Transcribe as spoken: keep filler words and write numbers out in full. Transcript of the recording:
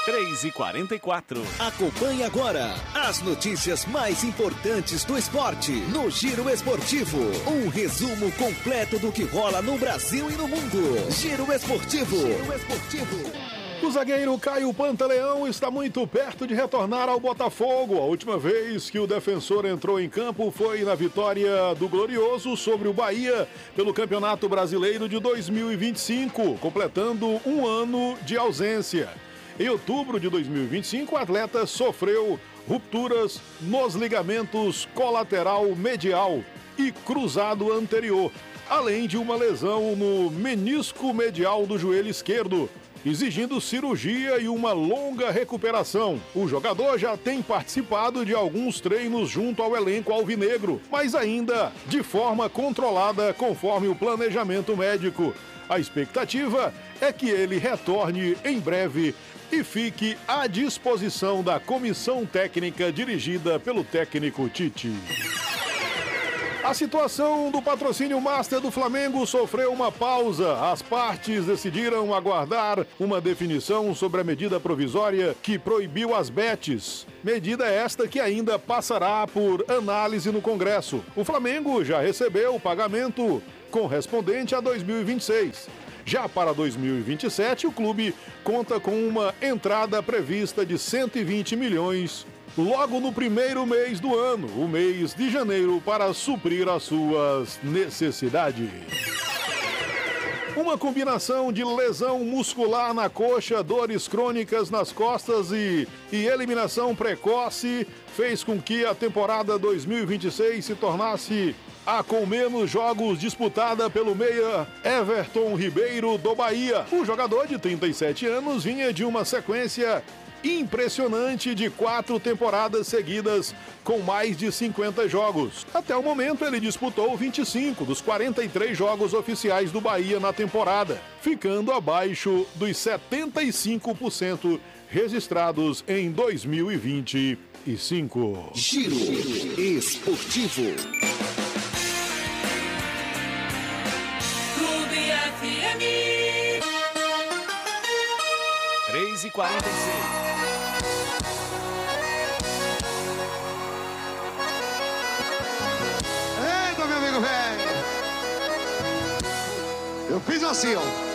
três e quarenta e quatro. Acompanhe agora as notícias mais importantes do esporte no Giro Esportivo. Um resumo completo do que rola no Brasil e no mundo. Giro Esportivo. Giro Esportivo. O zagueiro Caio Pantaleão está muito perto de retornar ao Botafogo. A última vez que o defensor entrou em campo foi na vitória do Glorioso sobre o Bahia pelo Campeonato Brasileiro de dois mil e vinte e cinco, completando um ano de ausência. Em outubro de dois mil e vinte e cinco, o atleta sofreu rupturas nos ligamentos colateral medial e cruzado anterior, além de uma lesão no menisco medial do joelho esquerdo, exigindo cirurgia e uma longa recuperação. O jogador já tem participado de alguns treinos junto ao elenco alvinegro, mas ainda de forma controlada conforme o planejamento médico. A expectativa é que ele retorne em breve e fique à disposição da comissão técnica dirigida pelo técnico Tite. A situação do patrocínio Master do Flamengo sofreu uma pausa. As partes decidiram aguardar uma definição sobre a medida provisória que proibiu as bets. Medida esta que ainda passará por análise no Congresso. O Flamengo já recebeu o pagamento correspondente a dois mil e vinte e seis. Já para dois mil e vinte e sete, o clube conta com uma entrada prevista de cento e vinte milhões logo no primeiro mês do ano, o mês de janeiro, para suprir as suas necessidades. Uma combinação de lesão muscular na coxa, dores crônicas nas costas e, e eliminação precoce fez com que a temporada dois mil e vinte e seis se tornasse a com menos jogos disputada pelo meia Everton Ribeiro do Bahia. O jogador de trinta e sete anos vinha de uma sequência impressionante de quatro temporadas seguidas com mais de cinquenta jogos. Até o momento ele disputou vinte e cinco dos quarenta e três jogos oficiais do Bahia na temporada, ficando abaixo dos setenta e cinco por cento registrados em dois mil e vinte e cinco. Giro Esportivo. Clube F M. três e quarenta e seis. Eita, meu amigo velho! Eu fiz assim, ó.